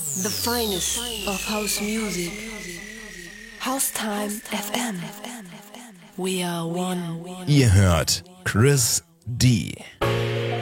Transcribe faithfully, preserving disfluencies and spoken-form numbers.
The finest of house music. House-Time F M. We are one. Ihr hört Chris D.